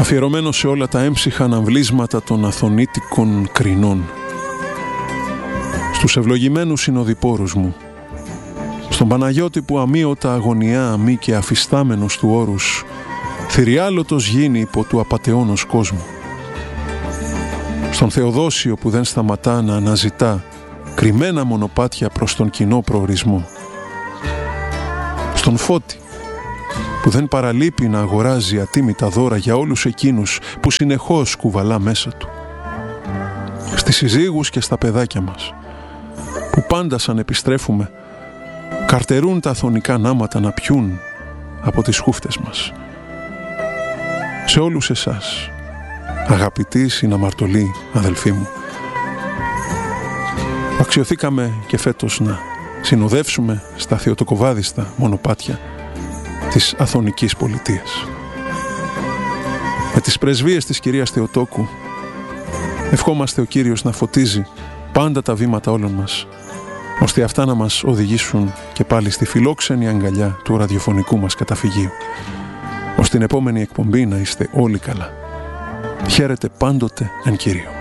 αφιερωμένο σε όλα τα έμψυχα αναβλίσματα των αθωνίτικων κρινών, στους ευλογημένους συνοδοιπόρους μου, στον Παναγιώτη που αμείωτα αγωνιά αμή και αφιστάμενος του όρους, θηριάλωτος γίνει υπό του απατεώνος κόσμου, στον Θεοδόσιο που δεν σταματά να αναζητά κρυμμένα μονοπάτια προς τον κοινό προορισμό, στον Φώτη που δεν παραλείπει να αγοράζει ατίμητα δώρα για όλους εκείνους που συνεχώς κουβαλά μέσα του, στις συζύγους και στα παιδάκια μας που πάντα σαν επιστρέφουμε καρτερούν τα αθωνικά νάματα να πιούν από τις χούφτες μας. Σε όλους εσάς, αγαπητοί συναμαρτωλοί αδελφοί μου, αξιωθήκαμε και φέτος να συνοδεύσουμε στα θεοτοκοβάδιστα μονοπάτια της Αθωνικής πολιτείας. Με τις πρεσβείες της κυρίας Θεοτόκου ευχόμαστε ο Κύριος να φωτίζει πάντα τα βήματα όλων μας, ώστε αυτά να μας οδηγήσουν και πάλι στη φιλόξενη αγκαλιά του ραδιοφωνικού μας καταφυγείου. Ως την επόμενη εκπομπή να είστε όλοι καλά. Χαίρετε πάντοτε εν Κύριο.